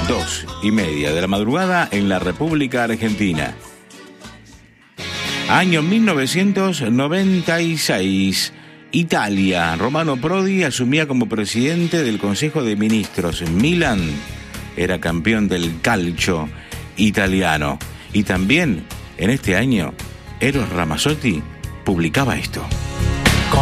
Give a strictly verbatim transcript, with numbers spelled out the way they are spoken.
dos y media de la madrugada en la República Argentina. Año mil novecientos noventa y seis. Italia. Romano Prodi asumía como presidente del Consejo de Ministros. Milan era campeón del calcio italiano. Y también, en este año, Eros Ramazzotti publicaba esto.